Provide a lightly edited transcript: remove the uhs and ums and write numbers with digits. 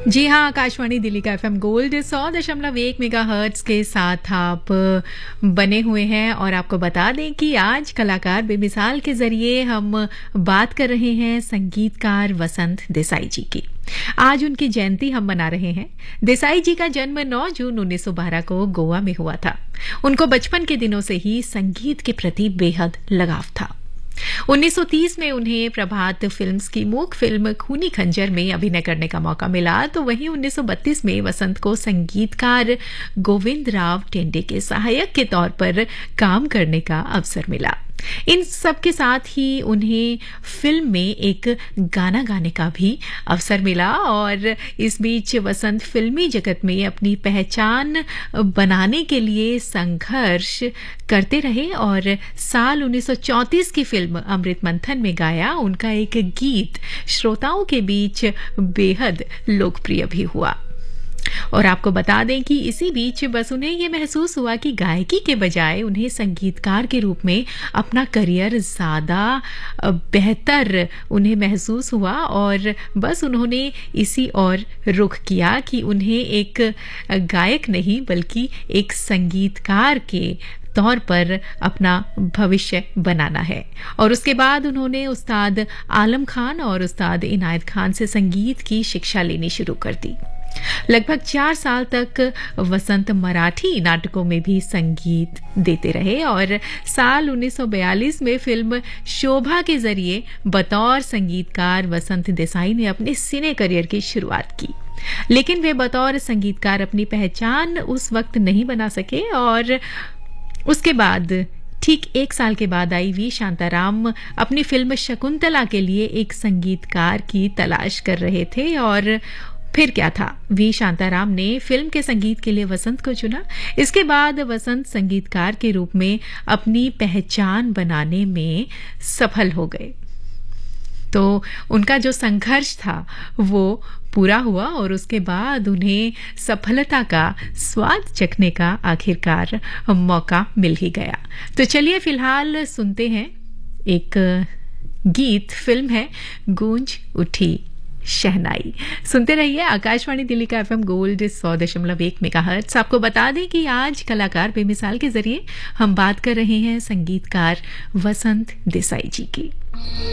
जी हाँ, आकाशवाणी दिल्ली का FM gold 100.1 megahertz के साथ आप बने हुए हैं और आपको बता दें कि आज कलाकार बेमिसाल के ज़रिए हम बात कर रहे हैं संगीतकार वसंत देसाई जी की। आज उनकी जयंती हम मना रहे हैं। देसाई जी का जन्म 9 जून 1912 को गोवा में हुआ था। उनको बचपन के दिनों से ही संगीत के प्रति बेहद लगाव था। 1930 में उन्हें प्रभात फिल्म्स की मूक फिल्म खूनी खंजर में अभिनय करने का मौका मिला, तो वहीं 1932 में वसंत को संगीतकार गोविंद राव टेंडे के सहायक के तौर पर काम करने का अवसर मिला। इन सब के साथ ही उन्हें फिल्म में एक गाना गाने का भी अवसर मिला और इस बीच वसंत फिल्मी जगत में अपनी पहचान बनाने के लिए संघर्ष करते रहे और साल 1934 की फिल्म अमृत मंथन में गाया उनका एक गीत श्रोताओं के बीच बेहद लोकप्रिय भी हुआ। और आपको बता दें कि इसी बीच बस उन्हें ये महसूस हुआ कि गायकी के बजाय उन्हें संगीतकार के रूप में अपना करियर ज़्यादा बेहतर उन्हें महसूस हुआ और बस उन्होंने इसी और रुख किया कि उन्हें एक गायक नहीं बल्कि एक संगीतकार के तौर पर अपना भविष्य बनाना है। और उसके बाद उन्होंने उस्ताद आलम खान और उस्ताद इनायत खान से संगीत की शिक्षा लेनी शुरू कर दी। लगभग 4 साल तक वसंत मराठी नाटकों में भी संगीत देते रहे और साल 1942 में फिल्म शोभा के जरिए बतौर संगीतकार वसंत देसाई ने अपने सिने करियर की शुरुआत की। लेकिन वे बतौर संगीतकार अपनी पहचान उस वक्त नहीं बना सके और उसके बाद ठीक 1 साल के बाद आई वी शांताराम अपनी फिल्म शकुंतला के लिए एक संगीतकार की तलाश कर रहे थे और फिर क्या था, वी शांताराम ने फिल्म के संगीत के लिए वसंत को चुना। इसके बाद वसंत संगीतकार के रूप में अपनी पहचान बनाने में सफल हो गए। तो उनका जो संघर्ष था वो पूरा हुआ और उसके बाद उन्हें सफलता का स्वाद चखने का आखिरकार मौका मिल ही गया। तो चलिए फिलहाल सुनते हैं एक गीत, फिल्म है गूंज उठी शहनाई। सुनते रहिए आकाशवाणी दिल्ली का एफएम गोल्ड 100.1 मेगाहर्ट्ज़। आपको बता दें कि आज कलाकार बेमिसाल के जरिए हम बात कर रहे हैं संगीतकार वसंत देसाई जी की।